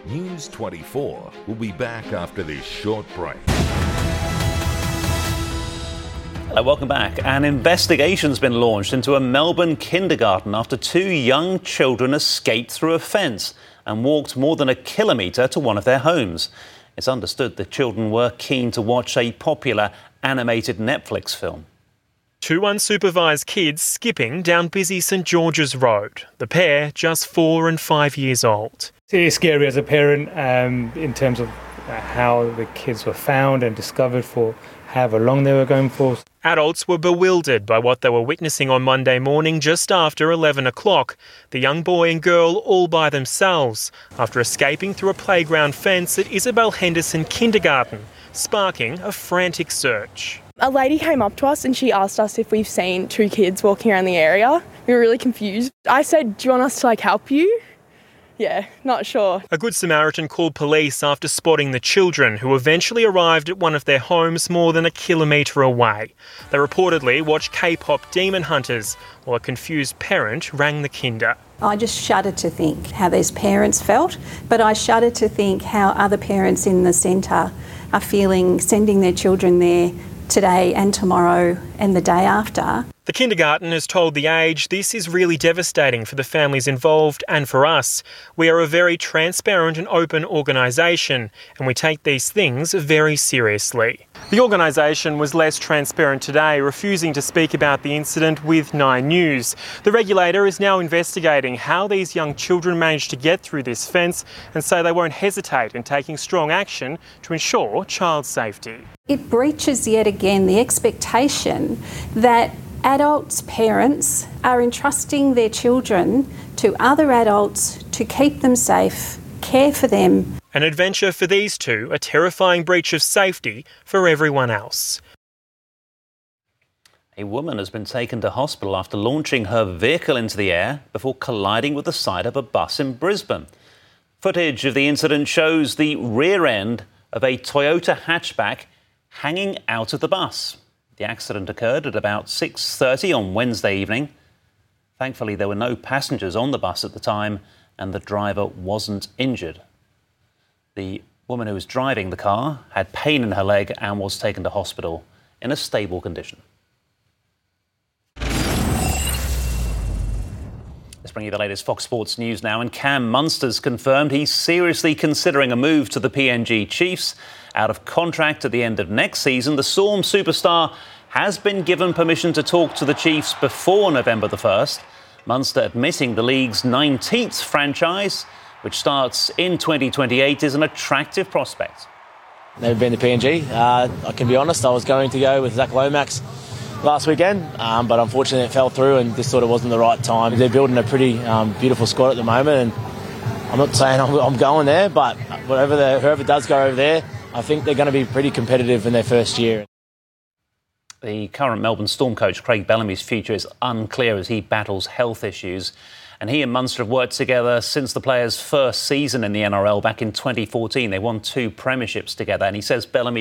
News 24 will be back after this short break. Hello, welcome back. An investigation's been launched into a Melbourne kindergarten after two young children escaped through a fence and walked more than a kilometre to one of their homes. It's understood the children were keen to watch a popular animated Netflix film. Two unsupervised kids skipping down busy St George's Road. The pair just 4 and 5 years old. It is scary as a parent in terms of how the kids were found and discovered for however long they were going for. Adults were bewildered by what they were witnessing on Monday morning just after 11 o'clock. The young boy and girl all by themselves after escaping through a playground fence at Isabel Henderson Kindergarten, sparking a frantic search. A lady came up to us and she asked us if we've seen two kids walking around the area. We were really confused. I said, "Do you want us to help you?" Yeah, not sure. A Good Samaritan called police after spotting the children, who eventually arrived at one of their homes more than a kilometre away. They reportedly watched K-pop Demon Hunters while a confused parent rang the kinder. I just shudder to think how these parents felt, but I shudder to think how other parents in the centre are feeling sending their children there today and tomorrow and the day after. The kindergarten has told The Age this is really devastating for the families involved and for us. We are a very transparent and open organisation and we take these things very seriously. The organisation was less transparent today, refusing to speak about the incident with Nine News. The regulator is now investigating how these young children managed to get through this fence and say they won't hesitate in taking strong action to ensure child safety. It breaches yet again the expectation that adults, parents, are entrusting their children to other adults to keep them safe, care for them. An adventure for these two, a terrifying breach of safety for everyone else. A woman has been taken to hospital after launching her vehicle into the air before colliding with the side of a bus in Brisbane. Footage of the incident shows the rear end of a Toyota hatchback hanging out of the bus. The accident occurred at about 6:30 on Wednesday evening. Thankfully, there were no passengers on the bus at the time and the driver wasn't injured. The woman who was driving the car had pain in her leg and was taken to hospital in a stable condition. Let's bring you the latest Fox Sports news now. And Cam Munster's confirmed he's seriously considering a move to the PNG Chiefs. Out of contract at the end of next season, the Storm superstar has been given permission to talk to the Chiefs before November the 1st. Munster admitting the league's 19th franchise, which starts in 2028, is an attractive prospect. Never been to PNG. I can be honest, I was going to go with Zach Lomax last weekend, but unfortunately it fell through and this sort of wasn't the right time. They're building a pretty beautiful squad at the moment, and I'm not saying I'm going there, but whoever does go over there, I think they're going to be pretty competitive in their first year. The current Melbourne Storm coach, Craig Bellamy's future is unclear as he battles health issues. And he and Munster have worked together since the players' first season in the NRL back in 2014. They won 2 premierships together. And he says Bellamy